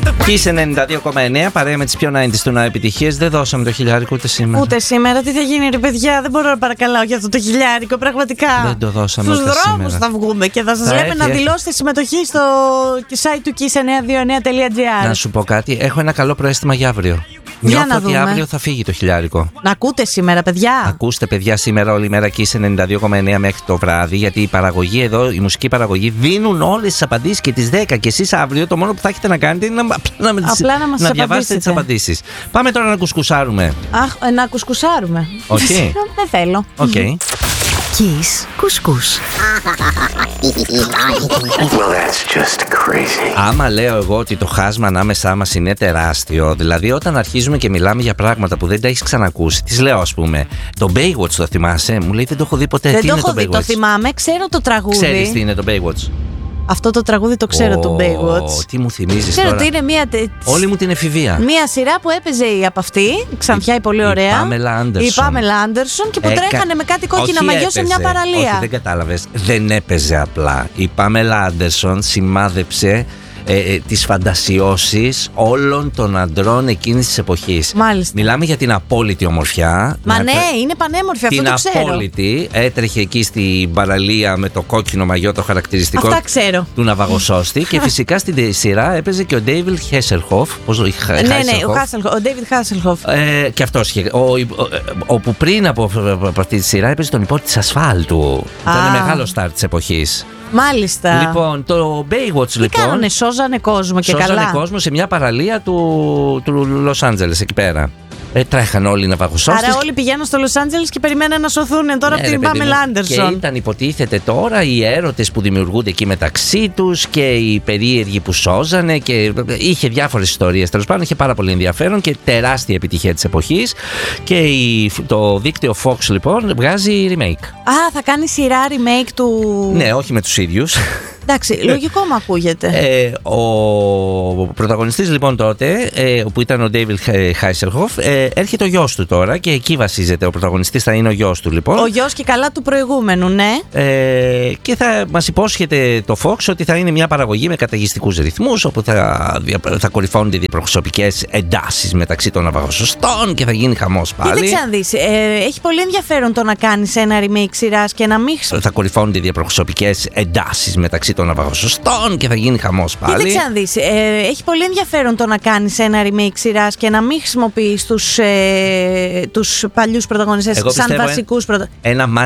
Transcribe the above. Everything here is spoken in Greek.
Kiss 92,9 παρέα με τις πιο 90's του επιτυχίες. Δεν δώσαμε το χιλιάρικο ούτε σήμερα. Ούτε σήμερα. Τι θα γίνει, ρε παιδιά, δεν μπορώ να παρακαλάω για αυτό το χιλιάρικο. Πραγματικά. Δεν το δώσαμε ούτε στους δρόμους σήμερα. θα βγούμε και θα σας λέμε να δηλώσετε συμμετοχή στο site του kiss929.gr. Να σου πω κάτι, έχω ένα καλό προαίσθημα για αύριο. Για Νιώθω να ότι δούμε. αύριο θα φύγει το χιλιάρικο. Να ακούτε σήμερα, παιδιά. Ακούστε, παιδιά, σήμερα όλη μέρα Kiss 92,9 μέχρι το βράδυ. Γιατί η παραγωγή εδώ, η μουσική παραγωγή, δίνουν όλες τις απαντήσεις και τις 10. Και εσείς αύριο το μόνο που θα έχετε να κάνετε είναι να διαβάσετε τις απαντήσεις. Πάμε τώρα να κουσκουσάρουμε. Αχ, να κουσκουσάρουμε. Όχι. Δεν θέλω. Οκ. Kiss κουσκούς. Well, that's just crazy. Άμα λέω εγώ ότι το χάσμα ανάμεσά μας είναι τεράστιο, δηλαδή όταν αρχίζουμε και μιλάμε για πράγματα που δεν τα έχεις ξανακούσει, τις λέω, ας πούμε, το Baywatch το θυμάσαι? Μου λέει δεν το έχω δει ποτέ. Δεν Τι το είναι έχω το δει, Baywatch? το θυμάμαι, ξέρω το τραγούδι. Ξέρεις τι είναι το Baywatch? Αυτό το τραγούδι το ξέρω, το Baywatch. Τι μου θυμίζεις Ξέρω τώρα? ότι είναι Όλη μου την εφηβεία. μία σειρά που έπαιζε από αυτή, ξανθιά η πολύ ωραία. Η Pamela Anderson. Η Pamela Anderson και που τρέχανε με κάτι κόκκινα μαγιό σε μια παραλία. Όχι, δεν κατάλαβες. Δεν έπαιζε απλά. Η Pamela Anderson σημάδεψε τις φαντασιώσεις όλων των αντρών εκείνης της εποχής. Μάλιστα. Μιλάμε για την απόλυτη ομορφιά. Μα ναι, είναι πανέμορφη, αυτό την το ξέρω. απόλυτη. Έτρεχε εκεί στην παραλία με το κόκκινο μαγιό, το χαρακτηριστικό Αυτά ξέρω. του ναυαγοσώστη. Και φυσικά στην σειρά έπαιζε και ο David Hasselhoff. Ναι, ο David Hasselhoff. Και αυτός είχε. Όπου πριν από αυτή τη σειρά έπαιζε τον υπότη της ασφάλτου. Ήταν μεγάλο στάρ της εποχής. Μάλιστα. Λοιπόν, το Baywatch Τι λοιπόν. κάνανε, σώζανε κόσμο και καλά. Σώζανε κόσμο σε μια παραλία του Λος Άντζελες εκεί πέρα. Τρέχαν όλοι οι ναυαγοσώστες. Άρα όλοι πηγαίνουν στο Λος Άντζελες και περιμέναν να σωθούν τώρα από την Pamela Anderson. Και ήταν, υποτίθεται τώρα, οι έρωτες που δημιουργούνται εκεί μεταξύ τους και οι περίεργοι που σώζανε και είχε διάφορες ιστορίες. Τέλος πάντων, είχε πάρα πολύ ενδιαφέρον και τεράστια επιτυχία της εποχής. Και το δίκτυο Fox λοιπόν βγάζει remake. Α, θα κάνει σειρά remake του. Ναι, όχι με τους ίδιους. Εντάξει, λογικό μου ακούγεται. Ο πρωταγωνιστής λοιπόν τότε, που ήταν ο David Hasselhoff, έρχεται ο γιος του τώρα και εκεί βασίζεται. Ο πρωταγωνιστής θα είναι ο γιος του λοιπόν. Ο γιος και καλά του προηγούμενου, ναι. Και θα μας υπόσχεται το Fox ότι θα είναι μια παραγωγή με καταιγιστικούς ρυθμούς, όπου θα κορυφώνονται διαπροσωπικές εντάσεις μεταξύ των ναυαγοσωστών και θα γίνει χαμός πάλι. Κοίταξε να δεις, έχει πολύ ενδιαφέρον το να κάνεις ένα remake σειράς και να μην. Θα κορυφώνονται διαπροσωπικές εντάσεις μεταξύ των ναυαγοσωστών και θα γίνει χαμός πάλι. Κοίταξε να δεις, έχει πολύ ενδιαφέρον το να κάνεις ένα remake σειράς και να μην χρησιμοποιείς τους παλιούς πρωταγωνιστές σαν βασικούς πρωταγωνιστές. Ένα